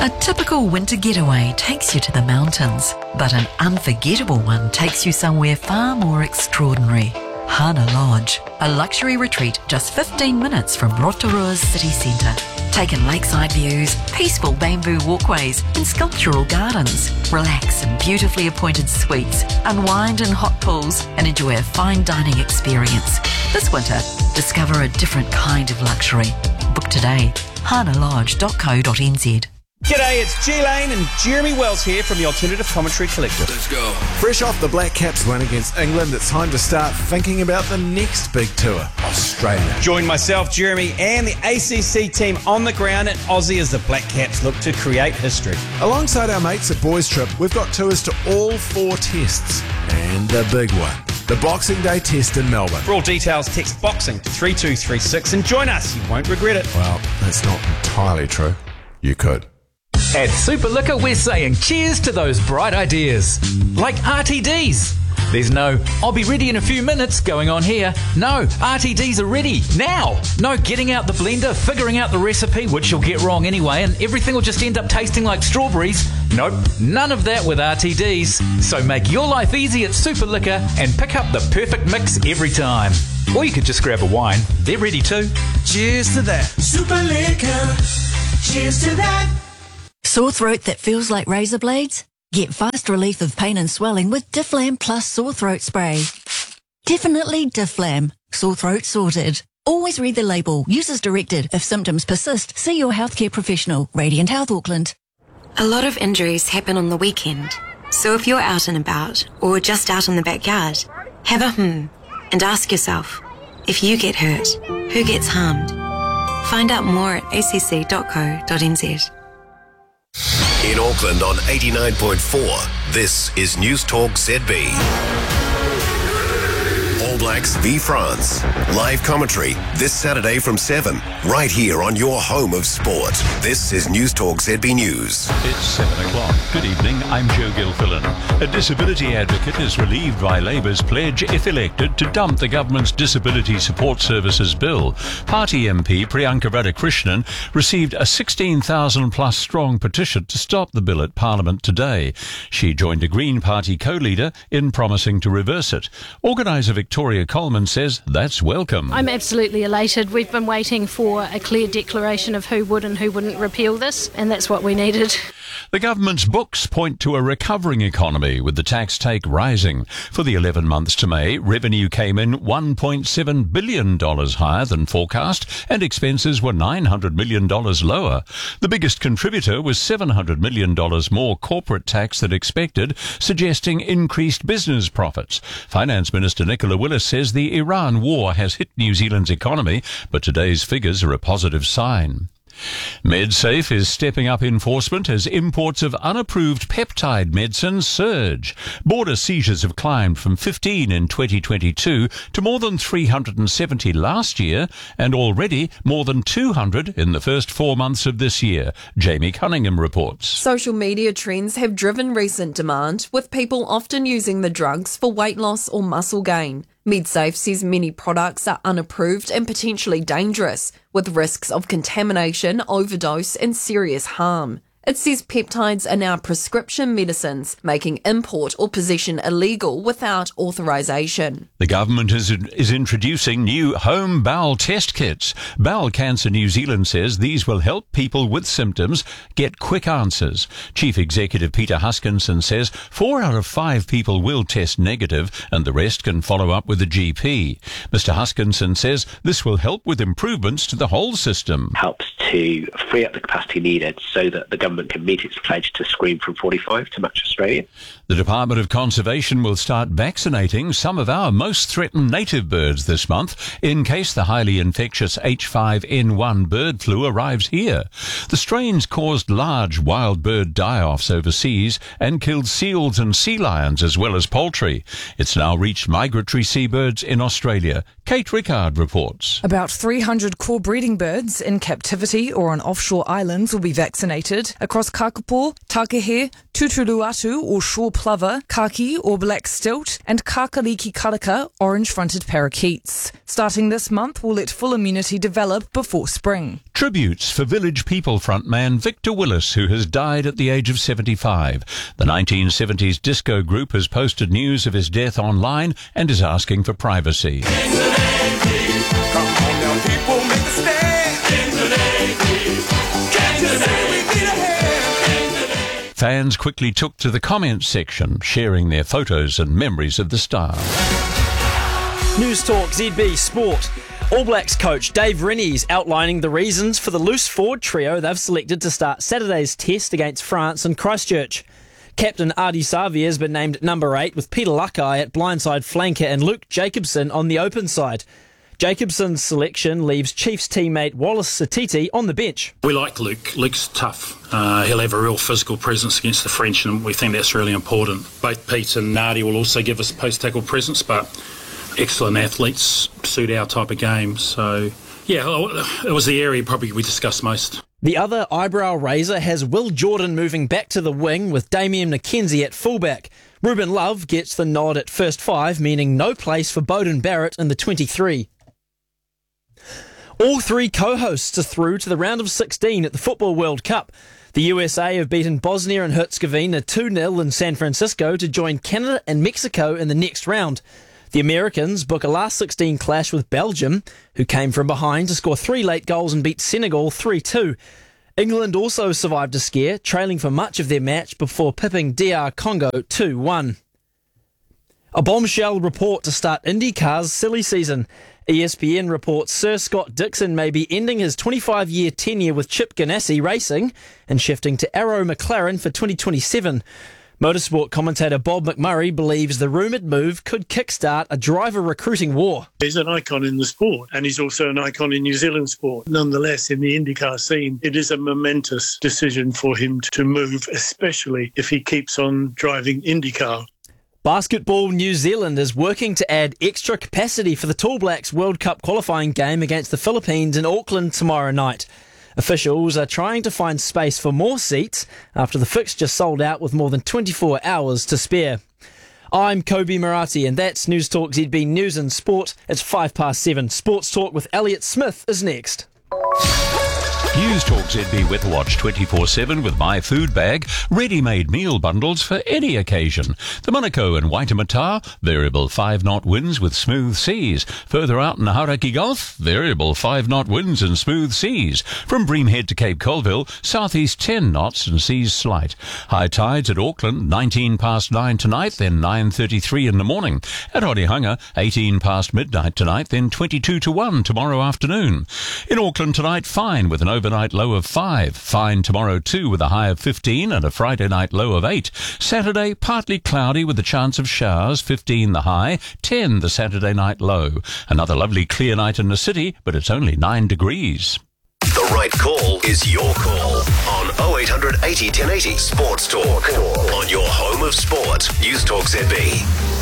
A typical winter getaway takes you to the mountains, but an unforgettable one takes you somewhere far more extraordinary. Hana Lodge, a luxury retreat just 15 minutes from Rotorua's city centre. Take in lakeside views, peaceful bamboo walkways and sculptural gardens. Relax in beautifully appointed suites, unwind in hot pools and enjoy a fine dining experience. This winter, discover a different kind of luxury. Book today, hanalodge.co.nz. G'day, it's G Lane and Jeremy Wells here from the Alternative Commentary Collective. Let's go. Fresh off the Black Caps win against England, it's time to start thinking about the next big tour, Australia. Join myself, Jeremy, and the ACC team on the ground in Aussie as the Black Caps look to create history. Alongside our mates at Boys Trip, we've got tours to all 4 tests. And the big one, the Boxing Day test in Melbourne. For all details, text BOXING to 3236 and join us. You won't regret it. Well, that's not entirely true. You could. At Super Liquor, we're saying cheers to those bright ideas. Like RTDs. There's no, I'll be ready in a few minutes going on here. No, RTDs are ready now. No getting out the blender, figuring out the recipe, which you'll get wrong anyway, and everything will just end up tasting like strawberries. Nope, none of that with RTDs. So make your life easy at Super Liquor and pick up the perfect mix every time. Or you could just grab a wine. They're ready too. Cheers to that. Super Liquor. Cheers to that. Sore throat that feels like razor blades? Get fast relief of pain and swelling with Difflam Plus Sore Throat Spray. Definitely Difflam. Sore throat sorted. Always read the label. Use as directed. If symptoms persist, see your healthcare professional. Radiant Health Auckland. A lot of injuries happen on the weekend. So if you're out and about, or just out in the backyard, have a and ask yourself, if you get hurt, who gets harmed? Find out more at acc.co.nz. In Auckland on 89.4, this is News Talk ZB. All Blacks v France. Live commentary this Saturday from 7, right here on your home of sport. This is News Talk ZB News. It's 7 o'clock. Good evening, I'm Joe Gilfillan. A disability advocate is relieved by Labour's pledge, if elected, to dump the government's Disability Support Services Bill. Party MP Priyanka Radhakrishnan received a 16,000-plus strong petition to stop the bill at Parliament today. She joined a Green Party co-leader in promising to reverse it. Organiser Victoria Coleman says that's welcome. I'm absolutely elated. We've been waiting for a clear declaration of who would and who wouldn't repeal this, and that's what we needed. The government's books point to a recovering economy, with the tax take rising. For the 11 months to May, revenue came in $1.7 billion higher than forecast, and expenses were $900 million lower. The biggest contributor was $700 million more corporate tax than expected, suggesting increased business profits. Finance Minister Nicola Willis says the Iran war has hit New Zealand's economy, but today's figures are a positive sign. MedSafe is stepping up enforcement as imports of unapproved peptide medicines surge. Border seizures have climbed from 15 in 2022 to more than 370 last year, and already more than 200 in the first 4 months of this year. Jamie Cunningham reports. Social media trends have driven recent demand, with people often using the drugs for weight loss or muscle gain. MedSafe says many products are unapproved and potentially dangerous, with risks of contamination, overdose and serious harm. It says peptides are now prescription medicines, making import or possession illegal without authorisation. The government is introducing new home bowel test kits. Bowel Cancer New Zealand says these will help people with symptoms get quick answers. Chief Executive Peter Huskinson says 4 out of 5 people will test negative and the rest can follow up with a GP. Mr Huskinson says this will help with improvements to the whole system. Helps to free up the capacity needed so that the government can meet its pledge to screen from 45 to match Australia. The Department of Conservation will start vaccinating some of our most threatened native birds this month in case the highly infectious H5N1 bird flu arrives here. The strains caused large wild bird die-offs overseas and killed seals and sea lions as well as poultry. It's now reached migratory seabirds in Australia. Kate Rickard reports. About 300 core breeding birds in captivity or on offshore islands will be vaccinated. Across Kakapo, Takehe, Tuturuatu or shore plover, Kaki or black stilt, and Kakaliki karaka, orange-fronted parakeets. Starting this month, we'll let full immunity develop before spring. Tributes for Village People frontman Victor Willis, who has died at the age of 75. The 1970s disco group has posted news of his death online and is asking for privacy. Fans quickly took to the comments section, sharing their photos and memories of the star. News Talk ZB Sport. All Blacks coach Dave Rennie is outlining the reasons for the loose forward trio they've selected to start Saturday's test against France in Christchurch. Captain Ardie Savea has been named number 8 with Peter Lakai at blindside flanker and Luke Jacobson on the open side. Jacobson's selection leaves Chiefs teammate Wallace Satiti on the bench. We like Luke. Luke's tough. He'll have a real physical presence against the French, and we think that's really important. Both Pete and Ardie will also give us post-tackle presence, but excellent athletes suit our type of game. So, yeah, it was the area probably we discussed most. The other eyebrow raiser has Will Jordan moving back to the wing with Damian McKenzie at fullback. Ruben Love gets the nod at first 5, meaning no place for Bowden Barrett in the 23. All 3 co-hosts are through to the round of 16 at the Football World Cup. The USA have beaten Bosnia and Herzegovina 2-0 in San Francisco to join Canada and Mexico in the next round. The Americans book a last 16 clash with Belgium, who came from behind to score 3 late goals and beat Senegal 3-2. England also survived a scare, trailing for much of their match before pipping DR Congo 2-1. A bombshell report to start IndyCar's silly season. ESPN reports Sir Scott Dixon may be ending his 25-year tenure with Chip Ganassi Racing and shifting to Arrow McLaren for 2027. Motorsport commentator Bob McMurray believes the rumoured move could kickstart a driver recruiting war. He's an icon in the sport, and he's also an icon in New Zealand sport. Nonetheless, in the IndyCar scene, it is a momentous decision for him to move, especially if he keeps on driving IndyCar. Basketball New Zealand is working to add extra capacity for the Tall Blacks World Cup qualifying game against the Philippines in Auckland tomorrow night. Officials are trying to find space for more seats after the fixture sold out with more than 24 hours to spare. I'm Kobe Murati, and that's News Talk ZB News and Sport. It's 7:05. Sports Talk with Elliot Smith is next. News Talk ZB Weather Watch 24/7 with My Food Bag, ready-made meal bundles for any occasion. The Monaco and Waitemata, variable 5-knot winds with smooth seas. Further out in the Hauraki Gulf, variable 5-knot winds and smooth seas. From Breamhead to Cape Colville, southeast 10 knots and seas slight. High tides at Auckland, 19 past 9 tonight, then 9:33 in the morning. At Onehunga, 18 past midnight tonight, then 22 to 1 tomorrow afternoon. In Auckland tonight, fine with an overnight low of 5. Fine tomorrow too with a high of 15 and a Friday night low of 8. Saturday, partly cloudy with a chance of showers, 15 the high, 10 the Saturday night low. Another lovely clear night in the city, but it's only 9 degrees. The right call is your call on 0800 80 1080 Sports Talk. On your home of sport, News Talk ZB.